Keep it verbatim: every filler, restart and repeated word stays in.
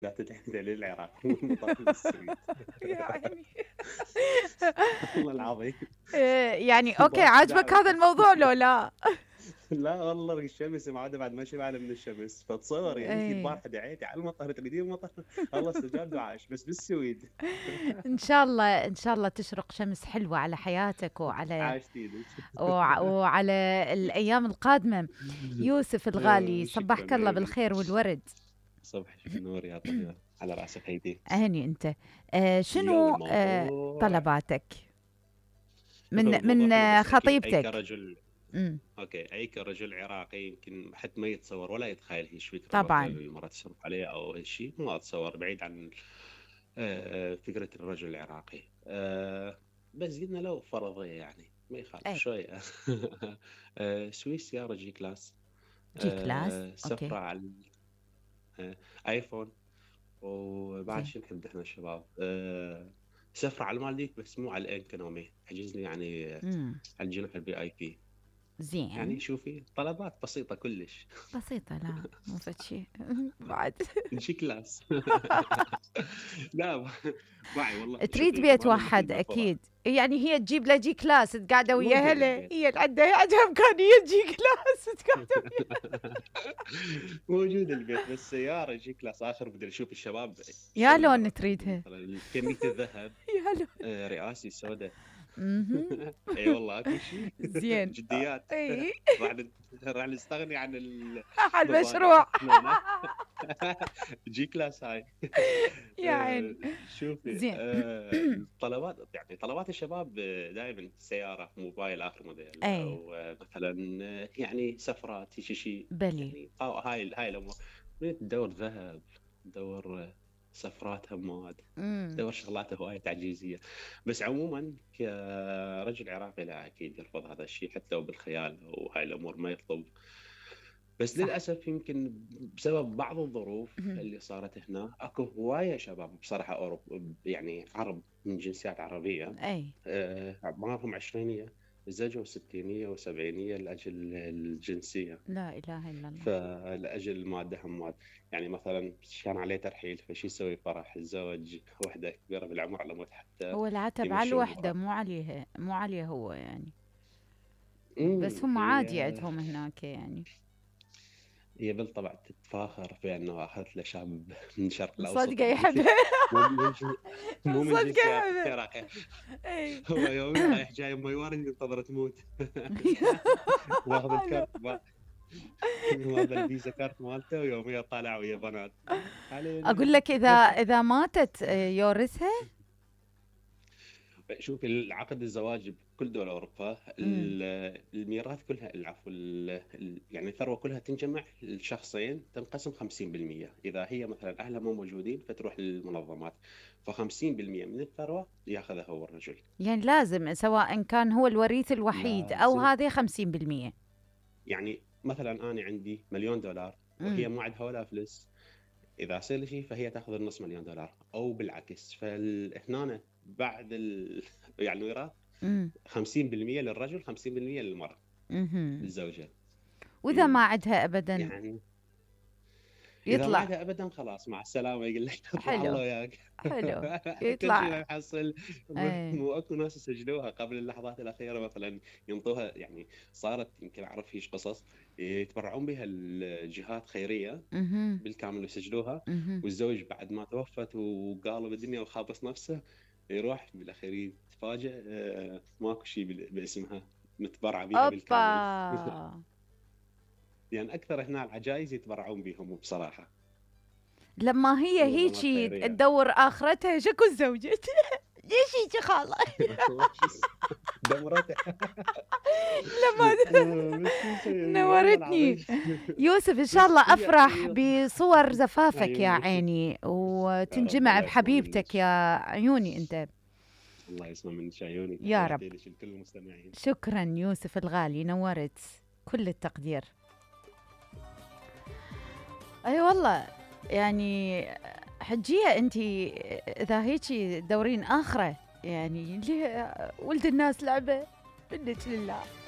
لا تدعي للعراق مو المطر للسويد. يا عيني. والله العظيم. إيه، يعني اوكي، ضاعت عاجبك داعم. هذا الموضوع لو لا؟ لا والله الشمس ما عاد بعد ما شبعنا من الشمس، فتصور يعني انت ايه، البارحه دعيتي على المطر تريدين مطر. الله استجاب دعاش بس بالسويد. ان شاء الله ان شاء الله تشرق شمس حلوة على حياتك وعلى عاشت ايدك. وع- وعلى الايام القادمة. يوسف الغالي، آه، صبحك شكرا الله عيوني. بالخير والورد. صبح النور يا طيبة على راسك هيدي. اهني انت. آه اليوم شنو آه الموضوع، طلباتك شوف من الموضوع من حلو آه بس اكيد اي خطيبتك؟ كرجل، امم اوكي اي كرجل عراقي يمكن حتى ما يتصور ولا يتخيل ايش فكره الوحده طبعا. اللي المراه تصرف عليه او هالشيء، ما اتصور بعيد عن آه، فكره الرجل العراقي. آه، بس قلنا لو فرضيه يعني ما يخالف اي، شويه. آه، سويس سياره جي كلاس، جي كلاس، آه، اوكي. سفره على آه، ايفون. وبعد زين. شو نحب احنا الشباب، آه، سفره على المالديف بس مو على الايكونومي، حجز لي يعني آه، امم على الجناح البي اي بي. يعني زين. شوفي طلبات بسيطة كلش. بسيطة، لا مو فد شيء. بعد. نشي كلاس. لا معي والله، تريد شوفي بيت ما نمثل واحد بالفرح. اكيد، يعني هي تجيب له جي كلاس تقعدوا ويا موجود هلا، البيت. هي اللي عندها عندها امكانيه جي كلاس تقعدوا ويا. موجود البيت بس سيارة جي كلاس آخر بدي أشوف الشباب يا شلون لون مرتب تريدها؟ مثلا كمية الذهب. يا لون. آه، رئاسي سوداء. اها. اي والله اكو شيء. زين. جديات. اي. راح نت- راح نستغني عن على المباني المشروع. هنا. جي كلاس هاي. يا آه، عيني. شوفي زين. آه، الطلبات يعني طلبات الشباب دائما سيارة موبايل آخر موديل، اي، أو آه، مثلا آه، يعني سفرات شيء شيء. بلي. يعني آه، هاي هاي الأمور. تدور ذهب، تدور آه، سفرات همات، امم تدور شغلات هواية تعجيزية. بس عموما كرجل عراقي لا أكيد يرفض هذا الشيء حتى لو بالخيال وهاي الأمور ما يطلب. بس صح. للأسف يمكن بسبب بعض الظروف مهم. اللي صارت هنا أكو هواية شباب بصراحة أوروب يعني عرب من جنسيات عربية، اي. آه، أعمارهم عشرينية زوجوا ستينية وسبعينية لأجل الجنسية، لا اله الا الله. فلأجل المادة همات. يعني مثلا كان عليه ترحيل فشي يسوي فرح الزواج وحدة كبيرة بالعمر لموت حتى هو العتب على يمشون الوحده، المرأة. مو عليها، مو عليه هو يعني. بس امم هم هي عادي عندهم هناك يعني. هي بالطبع تتفاخر بأنه أخذت له شاب من الشرق الأوسط مصدقة مثلي. يحبها. مو من جن- مو من مصدقة جنسيات يحبها. العراقية. اي. هو يومي رايح جاي أمي وارد ينتظر تموت. واخذ حلو. الكارت ما- ماخذ الفيزا كارت مالته ويوميا طالع ويا بنات علينا. اقول لك، اذا اذا ماتت آه، يورثها. شوف العقد الزواج بكل دول اوروبا امم ال- الميراث كلها العفو ال- ال- يعني الثروه كلها تنجمع الشخصين تنقسم خمسين بالمية، اذا هي مثلا اهلها مو موجودين فتروح للمنظمات، ف50% من الثروه ياخذها هو الرجل. يعني لازم، سواء كان هو الوريث الوحيد او لازم. هذه خمسين بالمية. يعني مثلا انا عندي مليون دولار وهي امم ما عندها ولا فلس، اذا صار لي شيء فهي تاخذ النص مليون دولار او بالعكس، فهنا بعد ال... يعني الميراث امم خمسين بالمية للرجل خمسين بالمية للمراه، امم للزوجه. واذا ما امم عندها ابدا يعني اذا ما يطلع. عندها ابدا خلاص مع السلامه، يقول لك تطلع الله حلو. وياك. حلو. كل شيء يطلع. يحصل. اي. واكو ناس يسجلوها قبل اللحظات الاخيره مثلا ينطوها، يعني صارت يمكن اعرف ايش قصص يتبرعون بها الجهات خيريه اها. بالكامل ويسجلوها، اها. والزوج بعد ما توفت وقالب الدنيا وخابص نفسه يروح بالاخير يتفاجئ آه، ماكو شيء بال- باسمها متبرع بها اوبا. بالكامل. يعني اكثر هنا العجائز يتبرعون بهم بصراحه. لما هي منظمات هيجي خيريه. تدور اخرتها شكو زوجت. ليش هيجي خاله؟ دمرته. لما بس شو نسوي والله نورتني العظيم. يوسف، ان شاء بس الله هي افرح هي بصور زفافك يا عيوني. عيني، يا رب وتنجمع الله يسمع منك. بحبيبتك يا عيوني انت. الله يسمع منك عيوني، يا رب. تحياتي لك لكل المستمعين. شكرا يوسف الغالي، نورت. كل التقدير. اي أيوة والله. يعني حجية انت اذا هيجي تدورين اخره، يعني ليه ولد الناس لعبه منك لله.